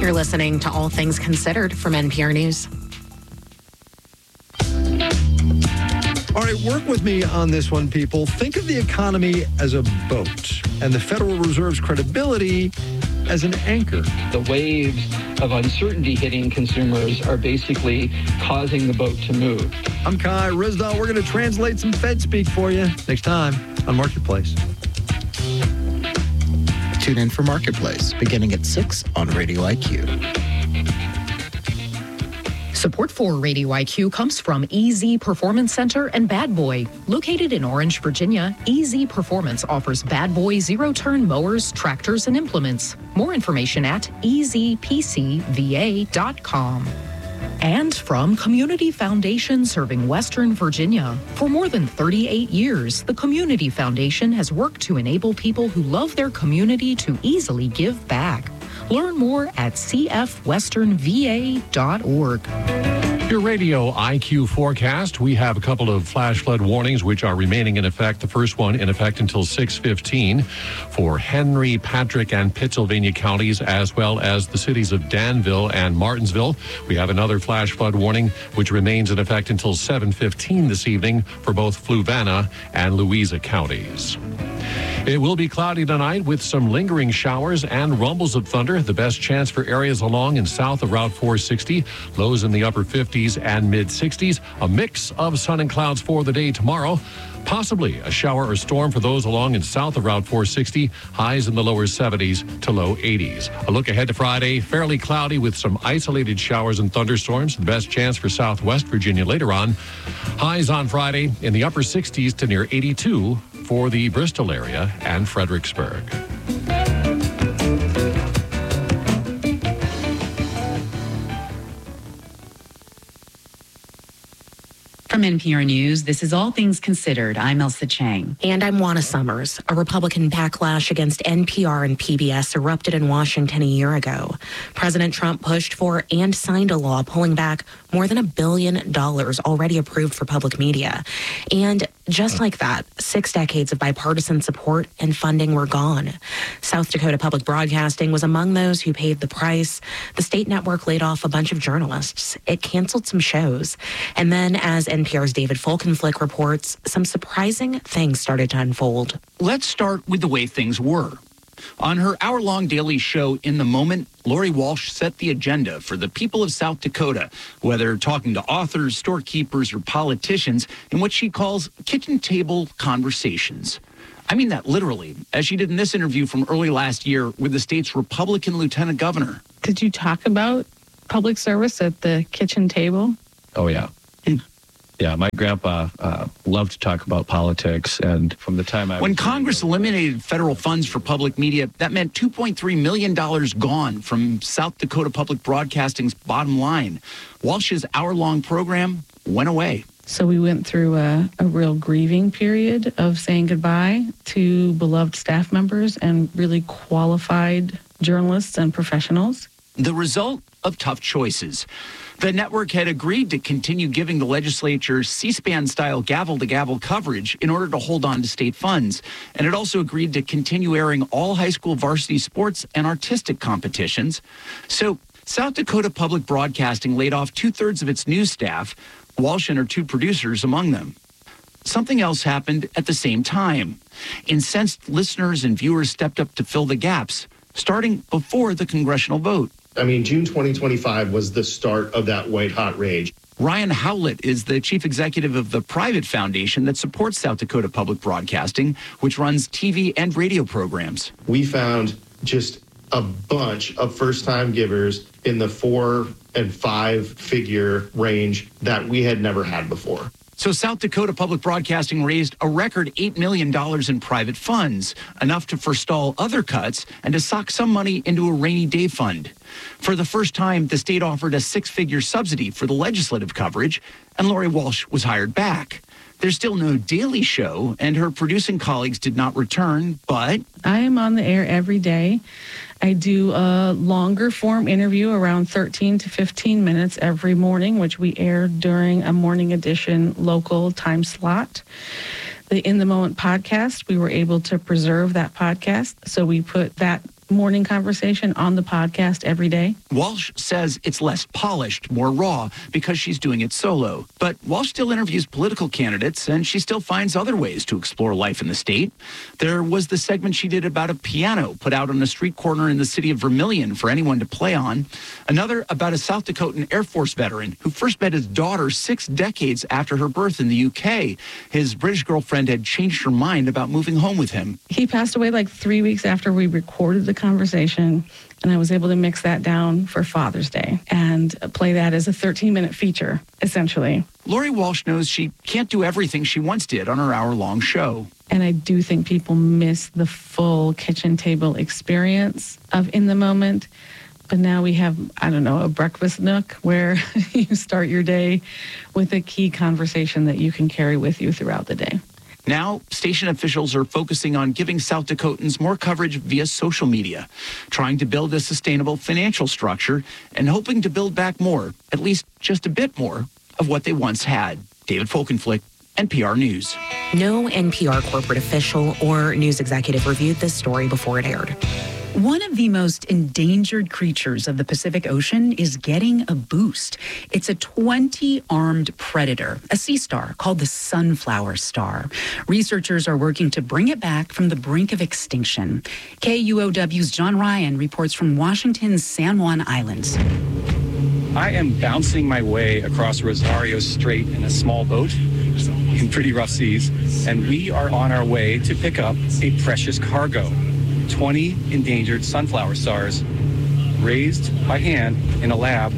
You're listening to All Things Considered from NPR News. All right, work with me on this one, people. Think of the economy as a boat and the Federal Reserve's credibility as an anchor. The waves of uncertainty hitting consumers are basically causing the boat to move. I'm Kai Ryssdal. We're going to translate some Fed speak for you next time on Marketplace. Tune in for Marketplace, beginning at 6 on Radio IQ. Support for Radio IQ comes from EZ Performance Center and Bad Boy. Located in Orange, Virginia, EZ Performance offers Bad Boy zero-turn mowers, tractors, and implements. More information at ezpcva.com. And from Community Foundation serving Western Virginia. For more than 38 years, the Community Foundation has worked to enable people who love their community to easily give back. Learn more at cfwesternva.org. Your Radio IQ forecast. We have a couple of flash flood warnings which are remaining in effect. The first one in effect until 6:15 for Henry, Patrick, and Pittsylvania counties, as well as the cities of Danville and Martinsville. We have another flash flood warning which remains in effect until 7:15 this evening for both Fluvanna and Louisa counties. It will be cloudy tonight with some lingering showers and rumbles of thunder. The best chance for areas along and south of Route 460. Lows in the upper 50s and mid 60s. A mix of sun and clouds for the day tomorrow. Possibly a shower or storm for those along and south of Route 460. Highs in the lower 70s to low 80s. A look ahead to Friday. Fairly cloudy with some isolated showers and thunderstorms. The best chance for southwest Virginia later on. Highs on Friday in the upper 60s to near 82 for the Bristol area and Fredericksburg. From NPR News, this is All Things Considered. I'm Elsa Chang. And I'm Juana Summers. A Republican backlash against NPR and PBS erupted in Washington a year ago. President Trump pushed for and signed a law pulling back more than $1 billion already approved for public media. And just like that, 6 decades of bipartisan support and funding were gone. South Dakota Public Broadcasting was among those who paid the price. The state network laid off a bunch of journalists. It canceled some shows. And then, as NPR's David Folkenflik reports, some surprising things started to unfold. Let's start with the way things were. On her hour-long daily show, In the Moment, Lori Walsh set the agenda for the people of South Dakota, whether talking to authors, storekeepers, or politicians, in what she calls kitchen table conversations. I mean that literally, as she did in this interview from early last year with the state's Republican lieutenant governor. Did you talk about public service at the kitchen table? Oh, yeah. Yeah, my grandpa loved to talk about politics, and from the time When Congress eliminated federal funds for public media, that meant $2.3 million gone from South Dakota Public Broadcasting's bottom line. Walsh's hour-long program went away. So we went through a real grieving period of saying goodbye to beloved staff members and really qualified journalists and professionals. The result of tough choices. The network had agreed to continue giving the legislature C-SPAN-style gavel-to-gavel coverage in order to hold on to state funds. And it also agreed to continue airing all high school varsity sports and artistic competitions. So South Dakota Public Broadcasting laid off 2/3 of its news staff, Walsh and her 2 producers among them. Something else happened at the same time. Incensed listeners and viewers stepped up to fill the gaps, starting before the congressional vote. I mean, June 2025 was the start of that white-hot rage. Ryan Howlett is the chief executive of the private foundation that supports South Dakota Public Broadcasting, which runs TV and radio programs. We found just a bunch of first-time givers in the 4- and 5-figure range that we had never had before. So South Dakota Public Broadcasting raised a record $8 million in private funds, enough to forestall other cuts and to sock some money into a rainy day fund. For the first time, the state offered a 6-figure subsidy for the legislative coverage, and Lori Walsh was hired back. There's still no daily show, and her producing colleagues did not return, but I am on the air every day. I do a longer form interview around 13 to 15 minutes every morning, which we air during a morning edition local time slot. The In the Moment podcast, we were able to preserve that podcast. So we put that morning conversation on the podcast every day. Walsh says it's less polished, more raw, because she's doing it solo. But Walsh still interviews political candidates, and she still finds other ways to explore life in the state. There was the segment she did about a piano put out on a street corner in the city of Vermilion for anyone to play on. Another about a South Dakotan Air Force veteran who first met his daughter 6 decades after her birth in the UK. His British girlfriend had changed her mind about moving home with him. He passed away like 3 weeks after we recorded the conversation, and I was able to mix that down for Father's Day and play that as a 13-minute feature, essentially. Lori Walsh knows she can't do everything she once did on her hour-long show. And I do think people miss the full kitchen table experience of In the Moment. But now we have, a breakfast nook where you start your day with a key conversation that you can carry with you throughout the day. Now, station officials are focusing on giving South Dakotans more coverage via social media, trying to build a sustainable financial structure and hoping to build back more, at least just a bit more, of what they once had. David Folkenflik, NPR News. No NPR corporate official or news executive reviewed this story before it aired. One of the most endangered creatures of the Pacific Ocean is getting a boost. It's a 20-armed predator, a sea star called the sunflower star. Researchers are working to bring it back from the brink of extinction. KUOW's John Ryan reports from Washington's San Juan Islands. I am bouncing my way across Rosario Strait in a small boat in pretty rough seas, and we are on our way to pick up a precious cargo. 20 endangered sunflower stars raised by hand in a lab.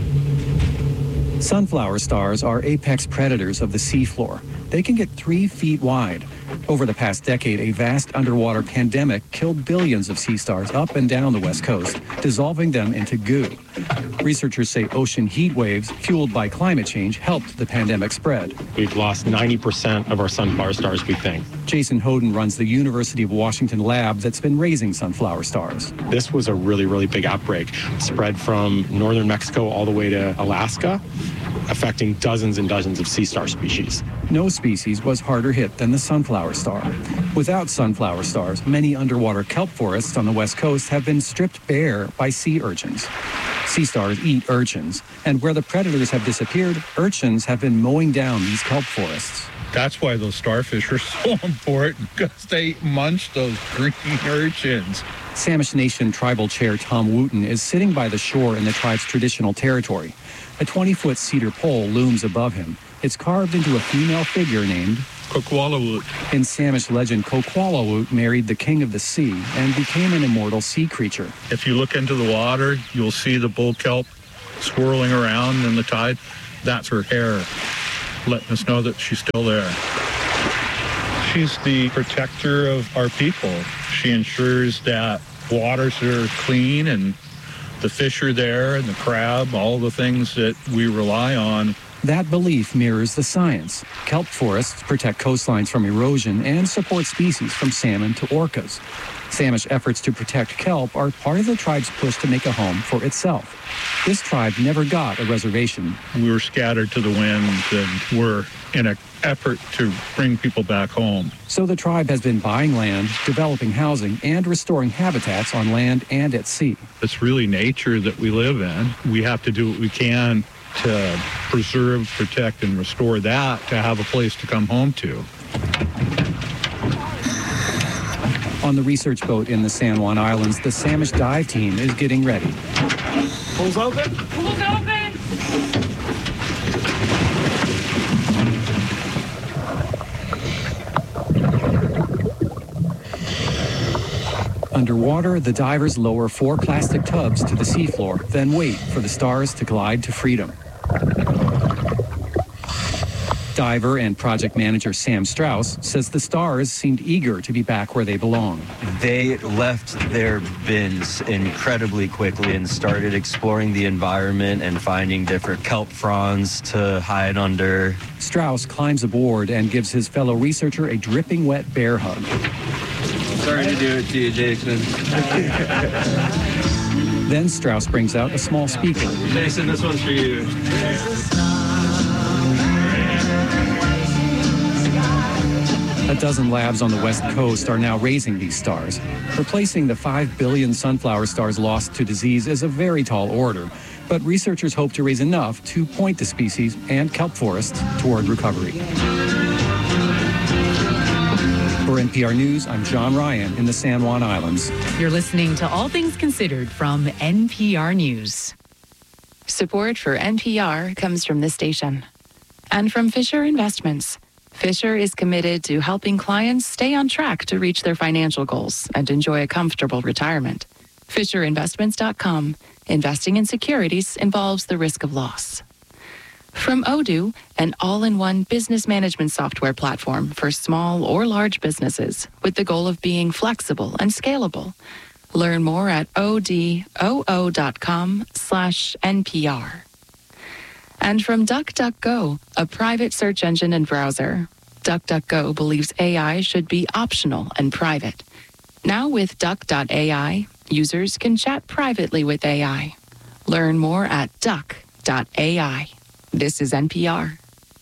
Sunflower stars are apex predators of the seafloor. They can get 3 feet wide. Over the past decade, a vast underwater pandemic killed billions of sea stars up and down the West Coast, dissolving them into goo. Researchers say ocean heat waves fueled by climate change helped the pandemic spread. We've lost 90% of our sunflower stars, we think. Jason Hoden runs the University of Washington lab that's been raising sunflower stars. This was a really, really big outbreak. It spread from northern Mexico all the way to Alaska, affecting dozens and dozens of sea star species. No species was harder hit than the sunflower star. Without sunflower stars, many underwater kelp forests on the West Coast have been stripped bare by sea urchins. Sea stars eat urchins, and where the predators have disappeared, urchins have been mowing down these kelp forests. That's why those starfish are so important, because they munch those green urchins. Samish Nation Tribal Chair Tom Wooten is sitting by the shore in the tribe's traditional territory. A 20-foot cedar pole looms above him. It's carved into a female figure named Kokwalawut. In Samish legend, Kokwalawut married the king of the sea and became an immortal sea creature. If you look into the water, you'll see the bull kelp swirling around in the tide. That's her hair, letting us know that she's still there. She's the protector of our people. She ensures that waters are clean and the fish are there and the crab, all the things that we rely on. That belief mirrors the science. Kelp forests protect coastlines from erosion and support species from salmon to orcas. Samish efforts to protect kelp are part of the tribe's push to make a home for itself. This tribe never got a reservation. We were scattered to the winds and we're in an effort to bring people back home. So the tribe has been buying land, developing housing, and restoring habitats on land and at sea. It's really nature that we live in. We have to do what we can to preserve, protect, and restore that to have a place to come home to. On the research boat in the San Juan Islands, the Samish dive team is getting ready. Pulls open? Pulls open! Underwater, the divers lower 4 plastic tubs to the seafloor, then wait for the stars to glide to freedom. Diver and project manager Sam Strauss says the stars seemed eager to be back where they belong. They left their bins incredibly quickly and started exploring the environment and finding different kelp fronds to hide under. Strauss climbs aboard and gives his fellow researcher a dripping wet bear hug. Sorry to do it to you, Jason. Then Strauss brings out a small speaker. Jason, this one's for you. A dozen labs on the West Coast are now raising these stars. Replacing the 5 billion sunflower stars lost to disease is a very tall order, but researchers hope to raise enough to point the species and kelp forests toward recovery. For NPR News, I'm John Ryan in the San Juan Islands. You're listening to All Things Considered from NPR News. Support for NPR comes from this station and from Fisher Investments. Fisher is committed to helping clients stay on track to reach their financial goals and enjoy a comfortable retirement. FisherInvestments.com. Investing in securities involves the risk of loss. From Odoo, an all-in-one business management software platform for small or large businesses with the goal of being flexible and scalable. Learn more at odoo.com/NPR. And from DuckDuckGo, a private search engine and browser. DuckDuckGo believes AI should be optional and private. Now with Duck.ai, users can chat privately with AI. Learn more at Duck.ai. This is NPR.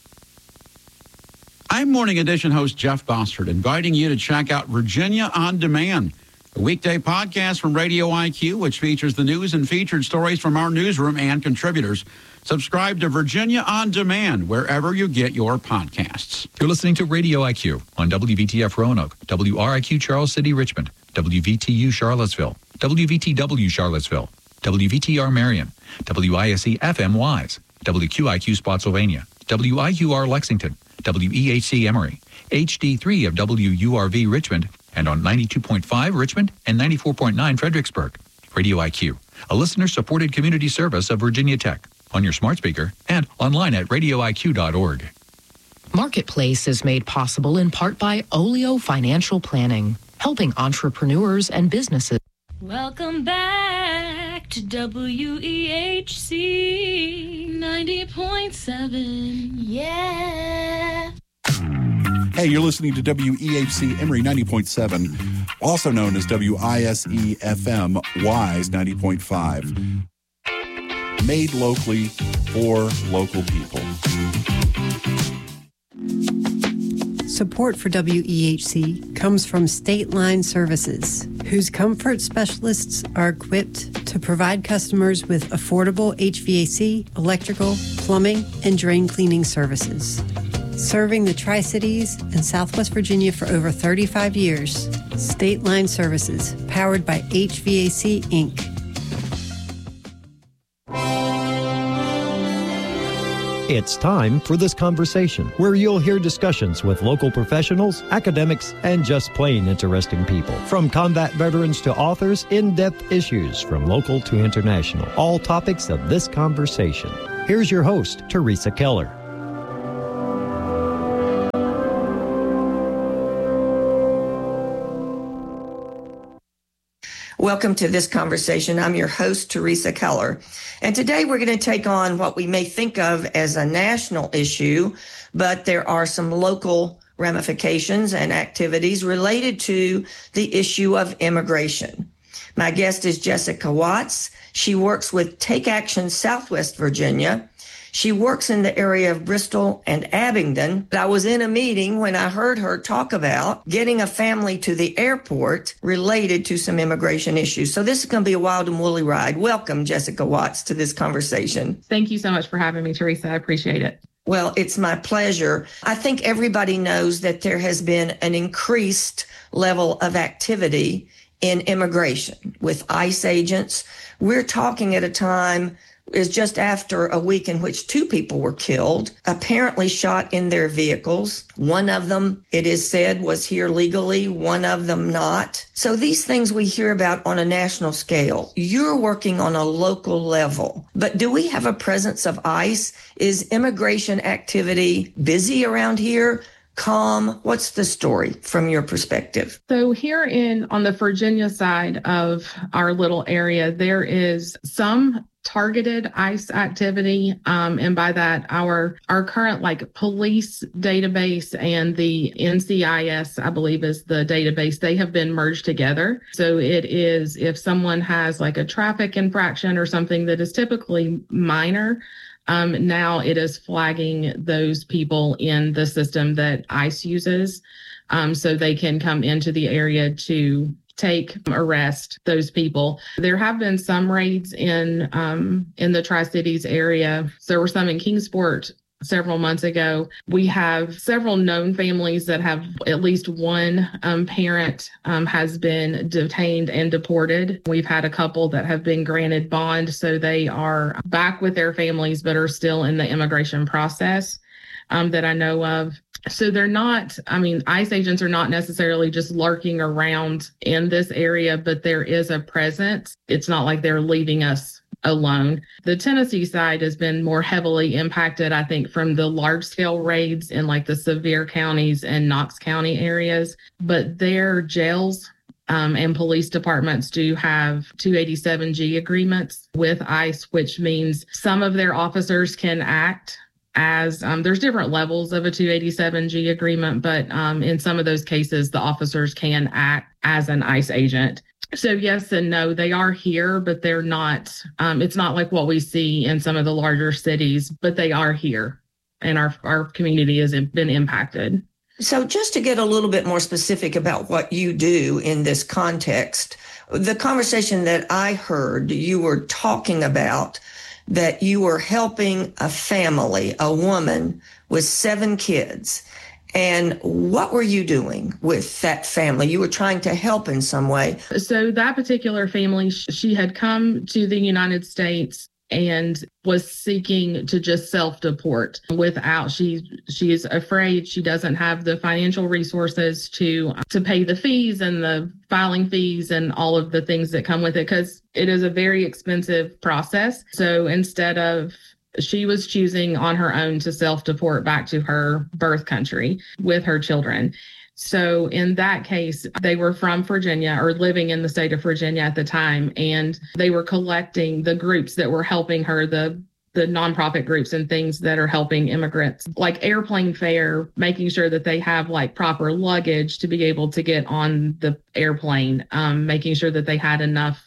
I'm Morning Edition host Jeff Bossert, inviting you to check out Virginia On Demand, a weekday podcast from Radio IQ, which features the news and featured stories from our newsroom and contributors. Subscribe to Virginia On Demand wherever you get your podcasts. You're listening to Radio IQ on WVTF Roanoke, WRIQ Charles City Richmond, WVTU Charlottesville, WVTW Charlottesville, WVTR Marion, WISE FM Wise, WQIQ Spotsylvania, WIUR Lexington, WEHC Emory, HD3 of WURV Richmond, and on 92.5 Richmond and 94.9 Fredericksburg. Radio IQ, a listener-supported community service of Virginia Tech, on your smart speaker and online at radioiq.org. Marketplace is made possible in part by Olio Financial Planning, helping entrepreneurs and businesses. Welcome back to WEHC 90.7. Yeah. Hey, you're listening to WEHC Emory 90.7, also known as WISE FM Wise 90.5. Made locally for local people. Support for WEHC comes from State Line Services, whose comfort specialists are equipped to provide customers with affordable HVAC, electrical, plumbing, and drain cleaning services. Serving the Tri-Cities and Southwest Virginia for over 35 years, State Line Services, powered by HVAC Inc. It's time for This Conversation, where you'll hear discussions with local professionals, academics, and just plain interesting people. From combat veterans to authors, in-depth issues from local to international. All topics of This Conversation. Here's your host, Teresa Keller. Welcome to This Conversation. I'm your host, Teresa Keller. And today we're going to take on what we may think of as a national issue, but there are some local ramifications and activities related to the issue of immigration. My guest is Jessica Watts. She works with Take Action Southwest Virginia. She works in the area of Bristol and Abingdon. I was in a meeting when I heard her talk about getting a family to the airport related to some immigration issues. So this is going to be a wild and woolly ride. Welcome, Jessica Watts, to This Conversation. Thank you so much for having me, Teresa. I appreciate it. Well, it's my pleasure. I think everybody knows that there has been an increased level of activity in immigration with ICE agents. We're talking at a time is just after a week in which 2 people were killed, apparently shot in their vehicles. One of them, it is said, was here legally, one of them not. So these things we hear about on a national scale. You're working on a local level. But do we have a presence of ICE? Is immigration activity busy around here? Calm? What's the story from your perspective? So here on the Virginia side of our little area, there is some targeted ICE activity. And by that, our current police database and the NCIS, I believe is the database, they have been merged together. So it is if someone has a traffic infraction or something that is typically minor, Now it is flagging those people in the system that ICE uses, so they can come into the area to arrest those people. There have been some raids in the Tri-Cities area. So there were some in Kingsport several months ago. We have several known families that have at least one parent has been detained and deported. We've had a couple that have been granted bond, so they are back with their families but are still in the immigration process that I know of. So they're not, ICE agents are not necessarily just lurking around in this area, but there is a presence. It's not like they're leaving us alone. The Tennessee side has been more heavily impacted, I think, from the large scale raids in like the Sevier counties and Knox County areas, but their jails and police departments do have 287G agreements with ICE, which means some of their officers can act as there's different levels of a 287G agreement, but in some of those cases, the officers can act as an ICE agent. So yes and no, they are here, but they're not, it's not like what we see in some of the larger cities, but they are here and our community has been impacted. So just to get a little bit more specific about what you do in this context, the conversation that I heard, you were talking about that you were helping a family, a woman with 7 kids. And what were you doing with that family? You were trying to help in some way. So that particular family, she had come to the United States and was seeking to just self-deport without, she is afraid she doesn't have the financial resources to pay the fees and the filing fees and all of the things that come with it, because it is a very expensive process. So instead of, she was choosing on her own to self-deport back to her birth country with her children. So in that case, they were from Virginia or living in the state of Virginia at the time, and they were collecting the groups that were helping her, the nonprofit groups and things that are helping immigrants, like airplane fare, making sure that they have like proper luggage to be able to get on the airplane, making sure that they had enough,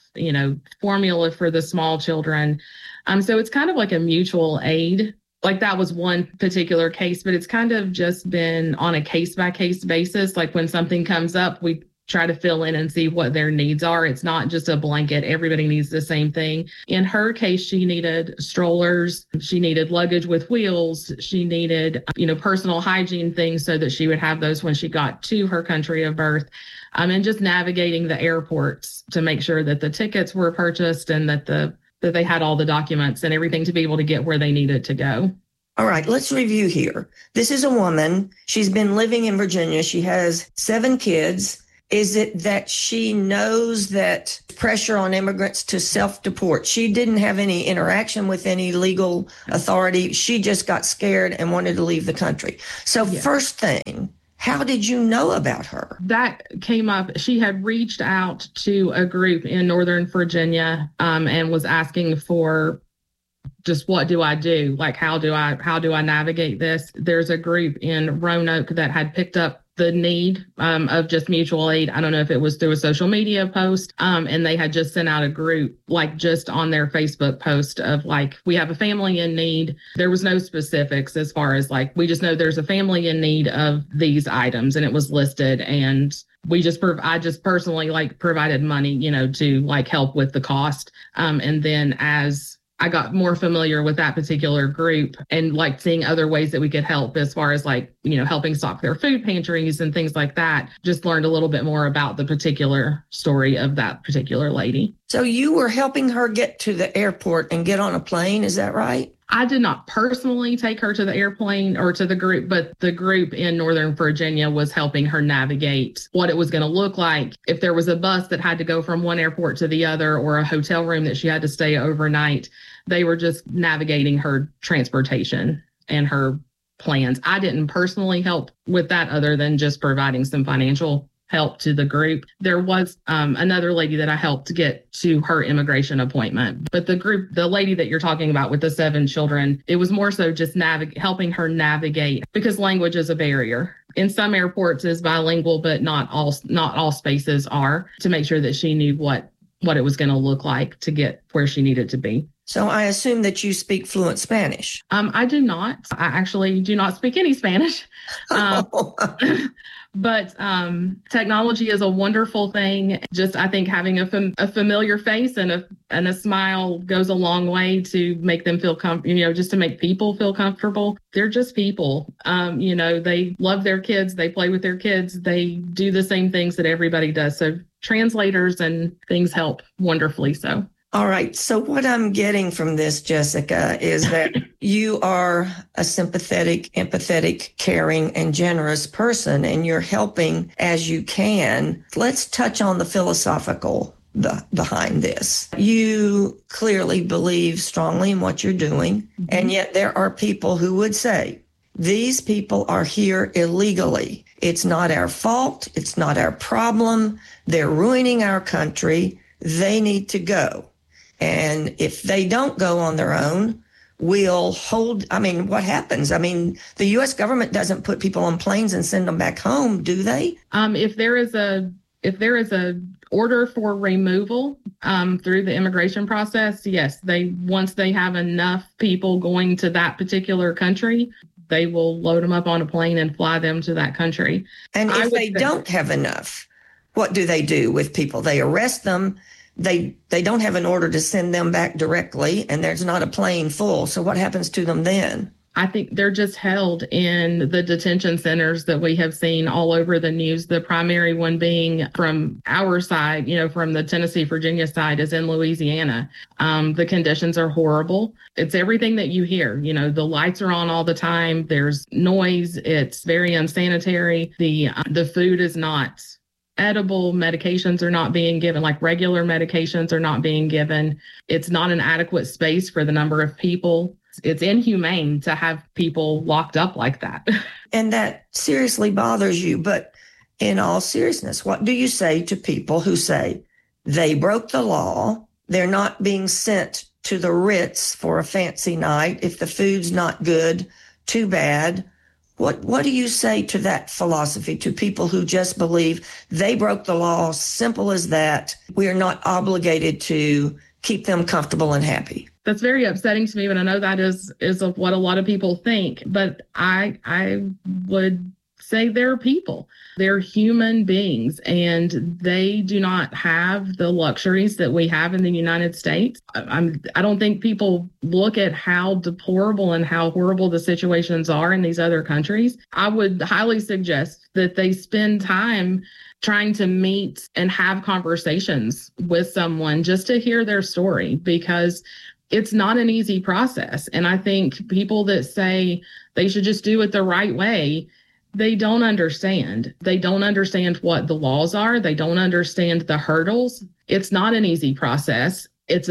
formula for the small children. So it's kind of like a mutual aid. Like that was one particular case, but it's kind of just been on a case-by-case basis. Like when something comes up, we try to fill in and see what their needs are. It's not just a blanket. Everybody needs the same thing. In her case, she needed strollers. She needed luggage with wheels. She needed, personal hygiene things so that she would have those when she got to her country of birth. And just navigating the airports to make sure that the tickets were purchased and that they had all the documents and everything to be able to get where they needed to go. All right, let's review here. This is a woman. She's been living in Virginia. She has 7 kids. Is it that she knows that pressure on immigrants to self-deport? She didn't have any interaction with any legal authority. She just got scared and wanted to leave the country. So First thing, how did you know about her? That came up. She had reached out to a group in Northern Virginia and was asking for just what do I do? Like, how do I navigate this? There's a group in Roanoke that had picked up the need of just mutual aid. I don't know if it was through a social media post, and they had just sent out a group, like just on their Facebook post of like, we have a family in need. There was no specifics as far as like, we just know there's a family in need of these items, and it was listed. And I just personally like provided money, to like help with the cost. And then as I got more familiar with that particular group and like seeing other ways that we could help as far as like, helping stock their food pantries and things like that. Just learned a little bit more about the particular story of that particular lady. So you were helping her get to the airport and get on a plane, is that right? I did not personally take her to the airplane or to the group, but the group in Northern Virginia was helping her navigate what it was going to look like if there was a bus that had to go from one airport to the other or a hotel room that she had to stay overnight. They were just navigating her transportation and her plans. I didn't personally help with that other than just providing some financial help to the group. There was another lady that I helped get to her immigration appointment. But the lady that you're talking about with the 7 children, it was more so just helping her navigate, because language is a barrier. In some airports is bilingual, but not all spaces are, to make sure that she knew what it was going to look like to get where she needed to be. So I assume that you speak fluent Spanish. I do not. I actually do not speak any Spanish. But technology is a wonderful thing. Just, I think having a familiar face and a smile goes a long way to make them feel comfortable, just to make people feel comfortable. They're just people. They love their kids. They play with their kids. They do the same things that everybody does. So translators and things help wonderfully. So. All right. So what I'm getting from this, Jessica, is that you are a sympathetic, empathetic, caring, and generous person, and you're helping as you can. Let's touch on the philosophical behind this. You clearly believe strongly in what you're doing, and yet there are people who would say, these people are here illegally. It's not our fault. It's not our problem. They're ruining our country. They need to go. And if they don't go on their own, we'll hold. What happens? The U.S. government doesn't put people on planes and send them back home, do they? If there is a order for removal through the immigration process, yes, once they have enough people going to that particular country, they will load them up on a plane and fly them to that country. And if they don't have enough, what do they do with people? They arrest them. They don't have an order to send them back directly, and there's not a plane full. So what happens to them then? I think they're just held in the detention centers that we have seen all over the news. The primary one being from our side, from the Tennessee, Virginia side, is in Louisiana. The conditions are horrible. It's everything that you hear. The lights are on all the time. There's noise. It's very unsanitary. The food is not edible. Medications are not being given, like regular medications are not being given. It's not an adequate space for the number of people. It's inhumane to have people locked up like that. And that seriously bothers you. But in all seriousness, what do you say to people who say they broke the law? They're not being sent to the Ritz for a fancy night. If the food's not good, too bad. What do you say to that philosophy, to people who just believe they broke the law, simple as that? We are not obligated to keep them comfortable and happy. That's very upsetting to me, but I know that is what a lot of people think. But I would say they're people. They're human beings, and they do not have the luxuries that we have in the United States. I don't think people look at how deplorable and how horrible the situations are in these other countries. I would highly suggest that they spend time trying to meet and have conversations with someone just to hear their story, because it's not an easy process. And I think people that say they should just do it the right way, they don't understand. They don't understand what the laws are. They don't understand the hurdles. It's not an easy process.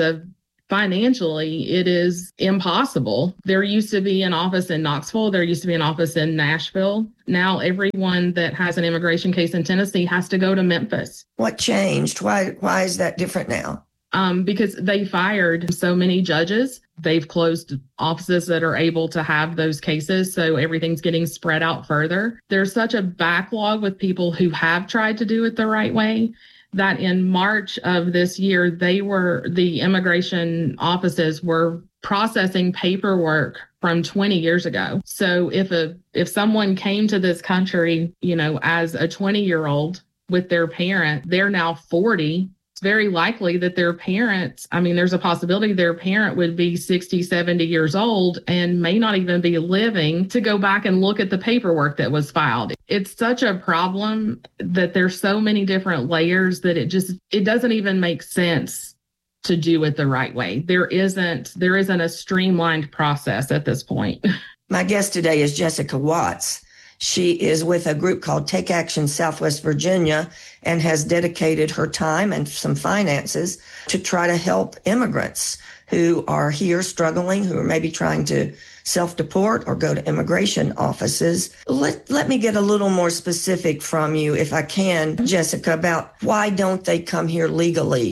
Financially, it is impossible. There used to be an office in Knoxville. There used to be an office in Nashville. Now everyone that has an immigration case in Tennessee has to go to Memphis. What changed? Why is that different now? Because they fired so many judges. They've closed offices that are able to have those cases, so everything's getting spread out further. There's such a backlog with people who have tried to do it the right way that in March of this year, the immigration offices were processing paperwork from 20 years ago. So if someone came to this country, as a 20-year-old with their parent, they're now 40. It's very likely that their parents, there's a possibility their parent would be 60, 70 years old and may not even be living to go back and look at the paperwork that was filed. It's such a problem that there's so many different layers that it doesn't even make sense to do it the right way. There isn't a streamlined process at this point. My guest today is Jessica Watts. She is with a group called Take Action Southwest Virginia and has dedicated her time and some finances to try to help immigrants who are here struggling, who are maybe trying to self-deport or go to immigration offices. Let me get a little more specific from you, if I can, Jessica, about why don't they come here legally?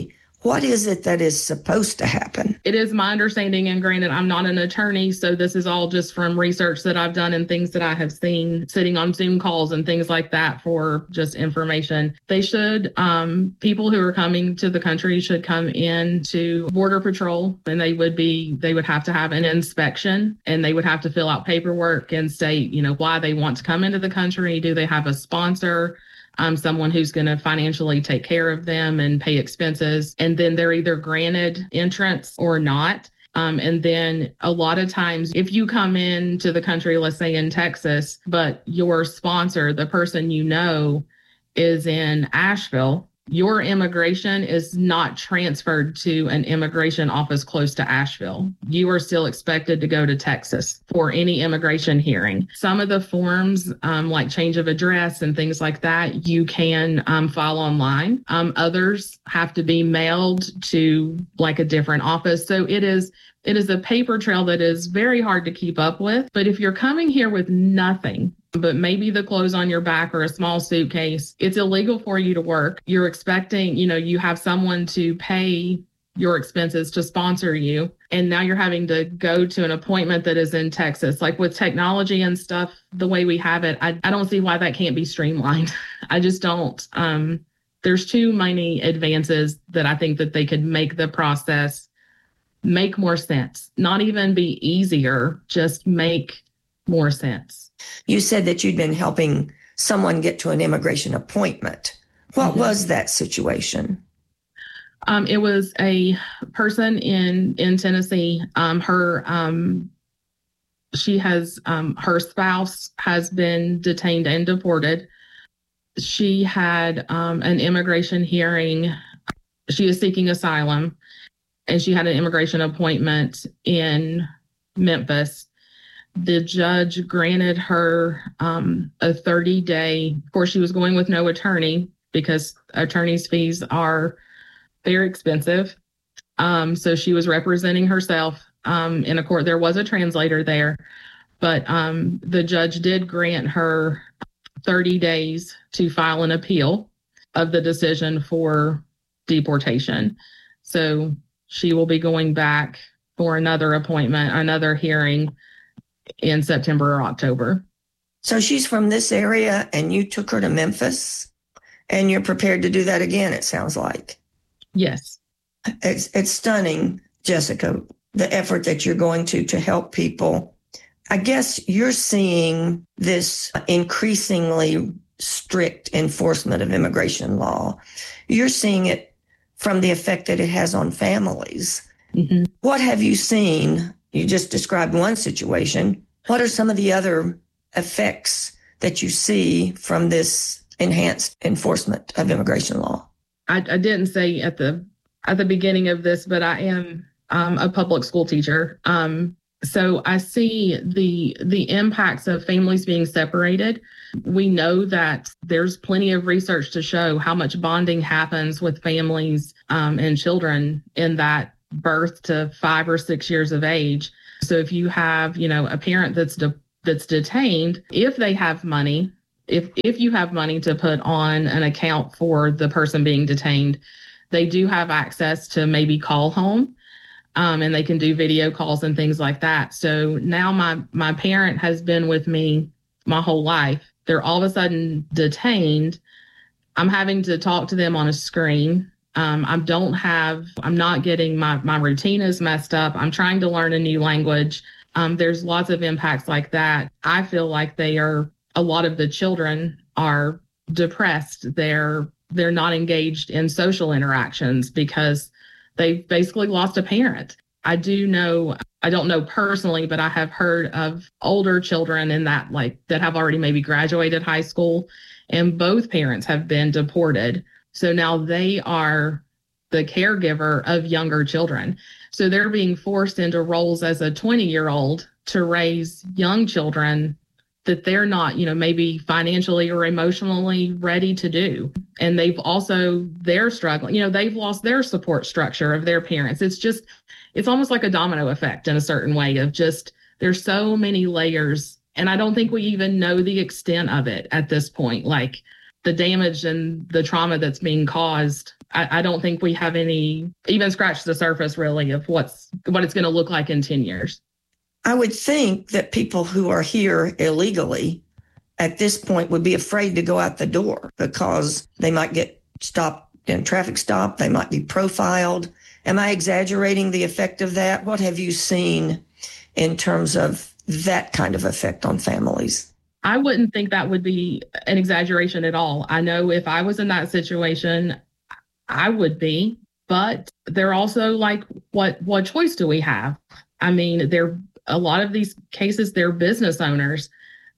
What is it that is supposed to happen? It is my understanding, and granted, I'm not an attorney, so this is all just from research that I've done and things that I have seen sitting on Zoom calls and things like that for just information. They should, people who are coming to the country should come in to Border Patrol, and they would have to have an inspection, and they would have to fill out paperwork and state, why they want to come into the country. Do they have a sponsor? Someone who's going to financially take care of them and pay expenses. And then they're either granted entrance or not. And then a lot of times, if you come into the country, let's say in Texas, but your sponsor, the person is in Asheville, your immigration is not transferred to an immigration office close to Asheville. You are still expected to go to Texas for any immigration hearing. Some of the forms, like change of address and things like that, you can file online. Others have to be mailed to like a different office. So it is a paper trail that is very hard to keep up with. But if you're coming here with nothing, but maybe the clothes on your back or a small suitcase, it's illegal for you to work. You're expecting, you have someone to pay your expenses to sponsor you. And now you're having to go to an appointment that is in Texas. Like with technology and stuff, the way we have it, I don't see why that can't be streamlined. I just don't. There's too many advances that I think that they could make the process make more sense. Not even be easier, just make more sense. You said that you'd been helping someone get to an immigration appointment. What was that situation? It was a person in Tennessee. Her spouse has been detained and deported. She had an immigration hearing. She is seeking asylum, and she had an immigration appointment in Memphis. The judge granted her a 30-day, of course, she was going with no attorney because attorney's fees are very expensive. So she was representing herself in a court. There was a translator there, but the judge did grant her 30 days to file an appeal of the decision for deportation. So she will be going back for another appointment, another hearing in September or October. So she's from this area and you took her to Memphis and you're prepared to do that again, it sounds like. Yes. It's stunning, Jessica, the effort that you're going to help people. I guess you're seeing this increasingly strict enforcement of immigration law. You're seeing it from the effect that it has on families. Mm-hmm. What have you seen? You just described one situation. What are some of the other effects that you see from this enhanced enforcement of immigration law? I didn't say at the beginning of this, but I am a public school teacher. So I see the impacts of families being separated. We know that there's plenty of research to show how much bonding happens with families and children in that birth to 5 or 6 years of age. So if you have, a parent that's detained, if they have money, if you have money to put on an account for the person being detained, they do have access to maybe call home, and they can do video calls and things like that. So now my parent has been with me my whole life. They're all of a sudden detained. I'm having to talk to them on a screen. I'm not getting my routine is messed up. I'm trying to learn a new language. There's lots of impacts like that. I feel like a lot of the children are depressed. They're not engaged in social interactions because they've basically lost a parent. I don't know personally, but I have heard of older children in that have already maybe graduated high school and both parents have been deported. So now they are the caregiver of younger children. So they're being forced into roles as a 20-year-old to raise young children that they're not, maybe financially or emotionally ready to do. And they're struggling, they've lost their support structure of their parents. It's almost like a domino effect in a certain way of just, there's so many layers. And I don't think we even know the extent of it at this point. the damage and the trauma that's being caused, I don't think we have any, even scratched the surface really of what it's going to look like in 10 years. I would think that people who are here illegally at this point would be afraid to go out the door because they might get stopped in a traffic stop. They might be profiled. Am I exaggerating the effect of that? What have you seen in terms of that kind of effect on families? I wouldn't think that would be an exaggeration at all. I know if I was in that situation, I would be, but they're also like, what choice do we have? I mean, a lot of these cases, they're business owners.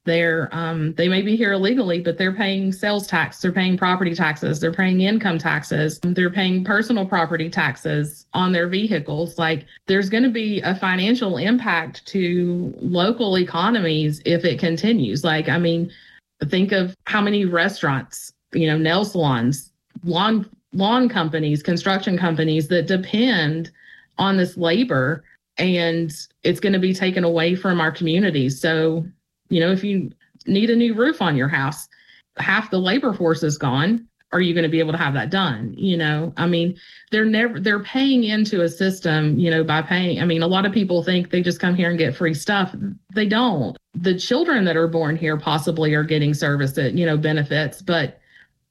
They may be here illegally, but they're paying sales tax, they're paying property taxes, they're paying income taxes, they're paying personal property taxes on their vehicles. Like, there's going to be a financial impact to local economies if it continues. Like, I mean, think of how many restaurants, nail salons, lawn companies, construction companies that depend on this labor, and it's going to be taken away from our communities. So, if you need a new roof on your house, half the labor force is gone. Are you going to be able to have that done? I mean, they're paying into a system, by paying. I mean, a lot of people think they just come here and get free stuff. They don't. The children that are born here possibly are getting benefits, but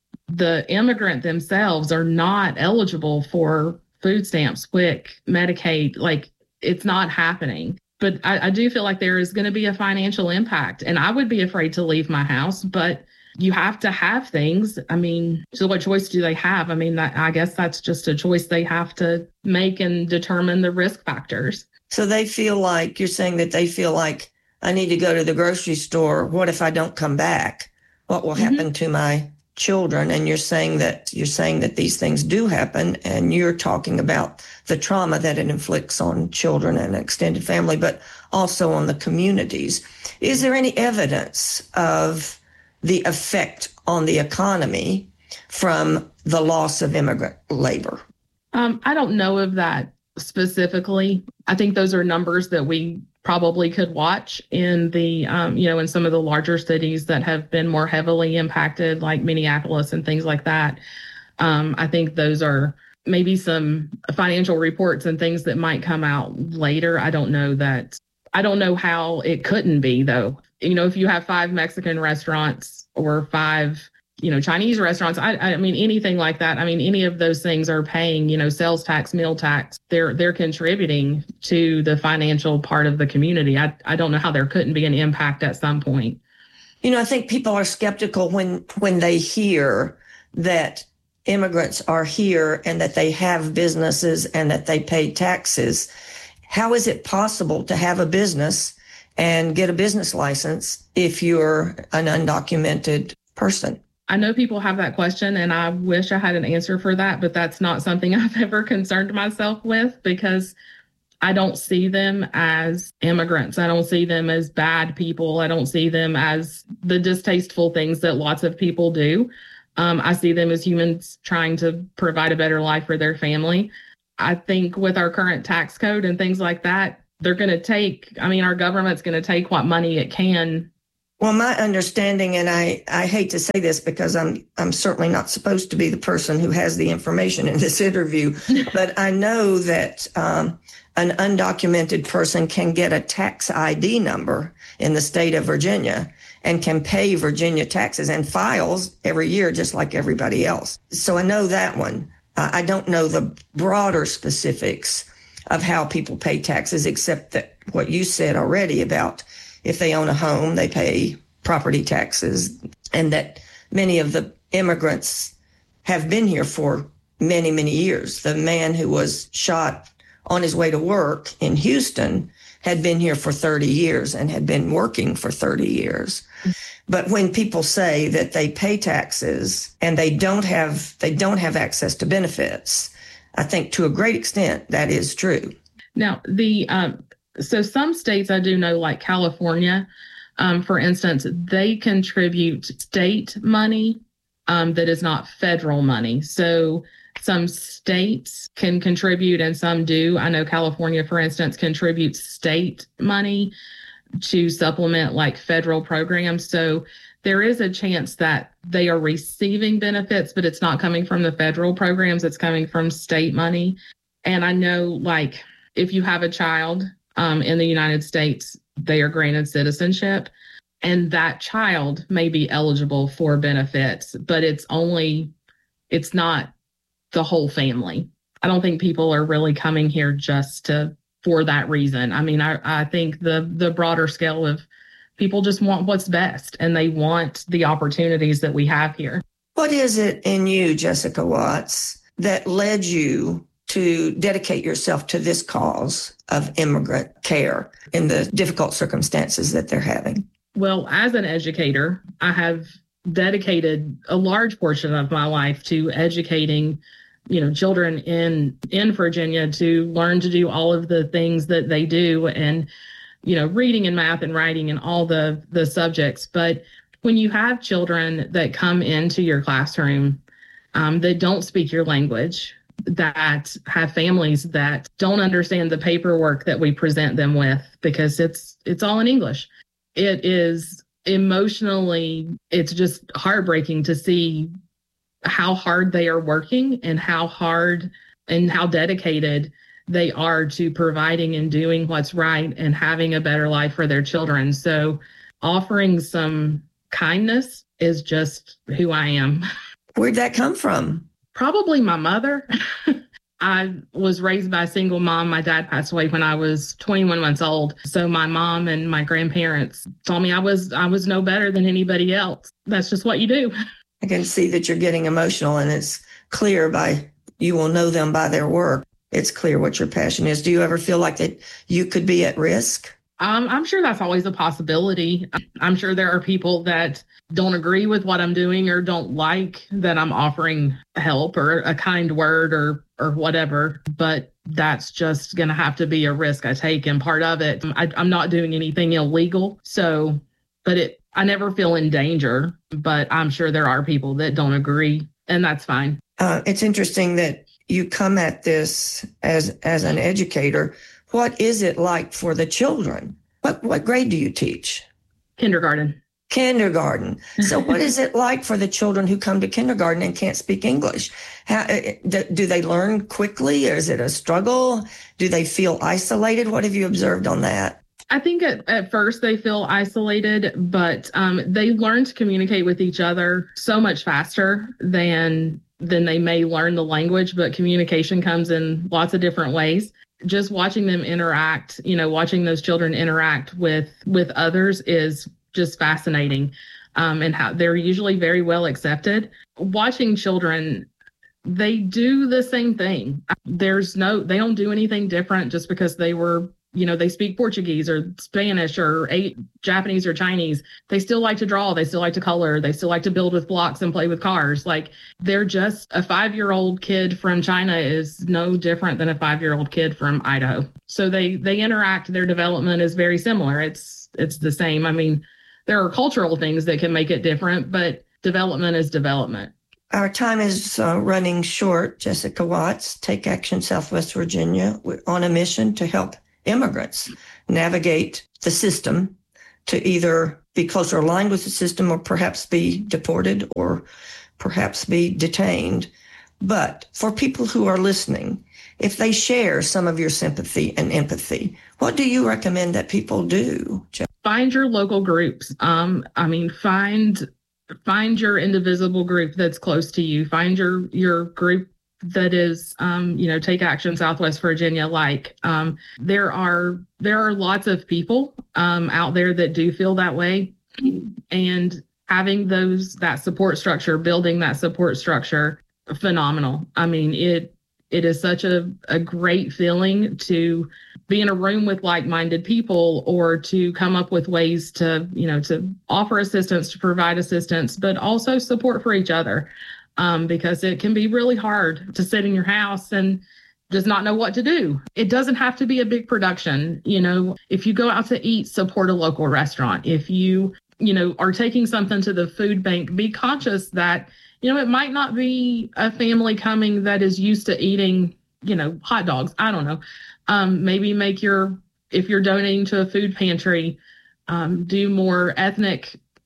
the immigrant themselves are not eligible for food stamps, WIC, Medicaid. Like, it's not happening. But I do feel like there is going to be a financial impact, and I would be afraid to leave my house, but you have to have things. I mean, so what choice do they have? I mean, I guess that's just a choice they have to make and determine the risk factors. So you're saying that they feel like, I need to go to the grocery store. What if I don't come back? What will happen to my children? And you're saying that these things do happen, and you're talking about the trauma that it inflicts on children and extended family, but also on the communities. Is there any evidence of the effect on the economy from the loss of immigrant labor? I don't know of that specifically. I think those are numbers that we probably could watch in the, in some of the larger cities that have been more heavily impacted, like Minneapolis and things like that. I think those are maybe some financial reports and things that might come out later. I don't know how it couldn't be, though. If you have 5 Mexican restaurants or 5, Chinese restaurants, I mean, anything like that. I mean, any of those things are paying, sales tax, meal tax. They're contributing to the financial part of the community. I don't know how there couldn't be an impact at some point. I think people are skeptical when they hear that immigrants are here and that they have businesses and that they pay taxes. How is it possible to have a business and get a business license if you're an undocumented person? I know people have that question, and I wish I had an answer for that, but that's not something I've ever concerned myself with, because I don't see them as immigrants. I don't see them as bad people. I don't see them as the distasteful things that lots of people do. I see them as humans trying to provide a better life for their family. I think with our current tax code and things like that, they're going to take, our government's going to take what money it can. Well, my understanding, and I hate to say this because I'm certainly not supposed to be the person who has the information in this interview, but I know that an undocumented person can get a tax ID number in the state of Virginia and can pay Virginia taxes and files every year just like everybody else. So I know that one. I don't know the broader specifics of how people pay taxes, except that what you said already about if they own a home, they pay property taxes, and that many of the immigrants have been here for many, many years. The man who was shot on his way to work in Houston had been here for 30 years and had been working for 30 years. But when people say that they pay taxes and they don't have access to benefits, I think to a great extent that is true. Now, so some states I do know, like California, for instance, they contribute state money that is not federal money. So some states can contribute and some do. I know California, for instance, contributes state money to supplement like federal programs. So there is a chance that they are receiving benefits, but it's not coming from the federal programs. It's coming from state money. And I know, like, if you have a child in the United States, they are granted citizenship, and that child may be eligible for benefits, but it's not the whole family. I don't think people are really coming here just for that reason. I mean, I think the broader scale of people just want what's best, and they want the opportunities that we have here. What is it in you, Jessica Watts, that led you to dedicate yourself to this cause of immigrant care in the difficult circumstances that they're having? Well, as an educator, I have dedicated a large portion of my life to educating, children in Virginia to learn to do all of the things that they do, and reading and math and writing and all the subjects. But when you have children that come into your classroom that don't speak your language, that have families that don't understand the paperwork that we present them with because it's all in English, it is emotionally, it's just heartbreaking to see how hard they are working and how hard and how dedicated they are to providing and doing what's right and having a better life for their children. So offering some kindness is just who I am. Where'd that come from? Probably my mother. I was raised by a single mom. My dad passed away when I was 21 months old. So my mom and my grandparents told me I was no better than anybody else. That's just what you do. I can see that you're getting emotional, and it's clear you will know them by their work. It's clear what your passion is. Do you ever feel like that you could be at risk? I'm sure that's always a possibility. I'm sure there are people that don't agree with what I'm doing or don't like that I'm offering help or a kind word or whatever. But that's just going to have to be a risk I take. And part of it, I'm not doing anything illegal. So, I never feel in danger, but I'm sure there are people that don't agree, and that's fine. It's interesting that you come at this as an educator. What is it like for the children? What grade do you teach? Kindergarten. So what is it like for the children who come to kindergarten and can't speak English? Do they learn quickly, or is it a struggle? Do they feel isolated? What have you observed on that? I think at first they feel isolated, but they learn to communicate with each other so much faster than they may learn the language, but communication comes in lots of different ways. Just watching them interact, watching those children interact with others is just fascinating, and how they're usually very well accepted. Watching children, they do the same thing. They don't do anything different just because they were, they speak Portuguese or Spanish or Japanese or Chinese. They still like to draw. They still like to color. They still like to build with blocks and play with cars. Like, they're just a 5-year-old kid from China is no different than a 5-year-old kid from Idaho. So they interact. Their development is very similar. It's the same. I mean, there are cultural things that can make it different, but development is development. Our time is running short. Jessica Watts, Take Action Southwest Virginia. We're on a mission to help immigrants navigate the system to either be closer aligned with the system or perhaps be deported or perhaps be detained. But for people who are listening, if they share some of your sympathy and empathy, what do you recommend that people do? Find your local groups. Find your indivisible group that's close to you. Find your group that is, Take Action Southwest Virginia. There are lots of people out there that do feel that way, and having that support structure, building that support structure, phenomenal. I mean, it is such a great feeling to be in a room with like-minded people, or to come up with ways to offer assistance, to provide assistance, but also support for each other. Because it can be really hard to sit in your house and just not know what to do. It doesn't have to be a big production. If you go out to eat, support a local restaurant. If you, are taking something to the food bank, be conscious that, it might not be a family coming that is used to eating, hot dogs. I don't know. Maybe if you're donating to a food pantry, do more ethnic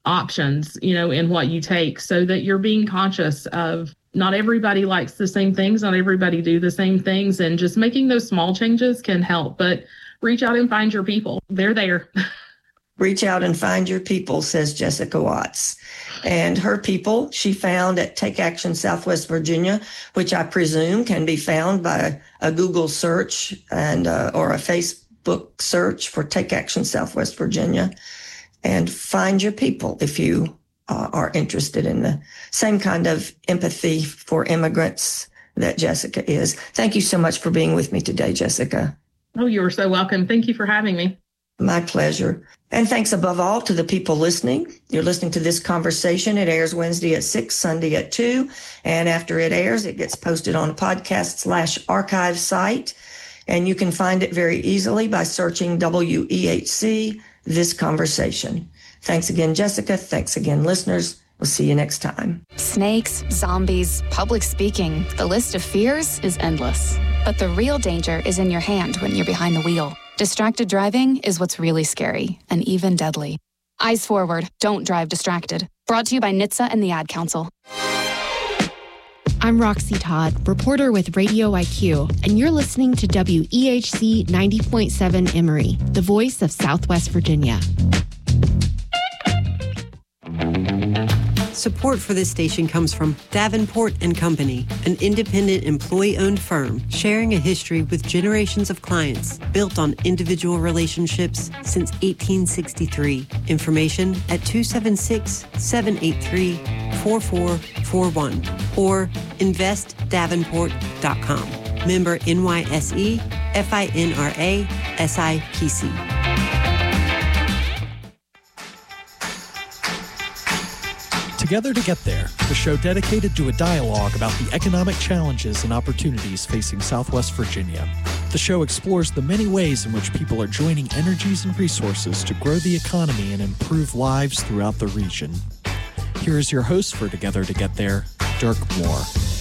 options, in what you take, so that you're being conscious of not everybody likes the same things, not everybody do the same things, and just making those small changes can help. But reach out and find your people. They're there. Reach out and find your people, says Jessica Watts. And her people she found at Take Action Southwest Virginia, which I presume can be found by a Google search and or a Facebook search for Take Action Southwest Virginia. And find your people if you are interested in the same kind of empathy for immigrants that Jessica is. Thank you so much for being with me today, Jessica. Oh, you are so welcome. Thank you for having me. My pleasure. And thanks above all to the people listening. You're listening to this conversation. It airs Wednesday at 6, Sunday at 2. And after it airs, it gets posted on a podcast/archive site. And you can find it very easily by searching WEHC, This Conversation. Thanks again, Jessica. Thanks again, listeners. We'll see you next time. Snakes, zombies, public speaking. The list of fears is endless. But the real danger is in your hand when you're behind the wheel. Distracted driving is what's really scary and even deadly. Eyes forward. Don't drive distracted. Brought to you by NHTSA and the Ad Council. I'm Roxy Todd, reporter with Radio IQ, and you're listening to WEHC 90.7 Emory, the voice of Southwest Virginia. Support for this station comes from Davenport & Company, an independent employee-owned firm sharing a history with generations of clients built on individual relationships since 1863. Information at 276-783-4441 or investdavenport.com. Member NYSE, FINRA, SIPC. Together to Get There, the show dedicated to a dialogue about the economic challenges and opportunities facing Southwest Virginia. The show explores the many ways in which people are joining energies and resources to grow the economy and improve lives throughout the region. Here is your host for Together to Get There, Dirk Moore.